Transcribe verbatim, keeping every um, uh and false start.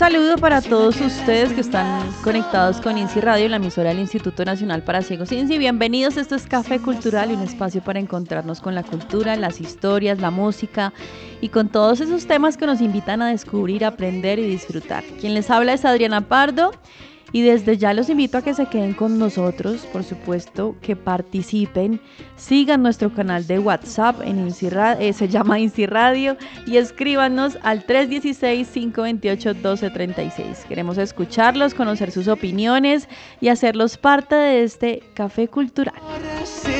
saludo para todos ustedes que están conectados con INSI Radio, la emisora del Instituto Nacional para Ciegos INSI. Bienvenidos, esto es Café Cultural, un espacio para encontrarnos con la cultura, las historias, la música y con todos esos temas que nos invitan a descubrir, aprender y disfrutar. Quien les habla es Adriana Pardo. Y desde ya los invito a que se queden con nosotros, por supuesto, que participen, sigan nuestro canal de WhatsApp, en INSI Radio, eh, se llama INSI Radio, y escríbanos al tres uno seis, cinco dos ocho, uno dos tres seis. Queremos escucharlos, conocer sus opiniones y hacerlos parte de este Café Cultural.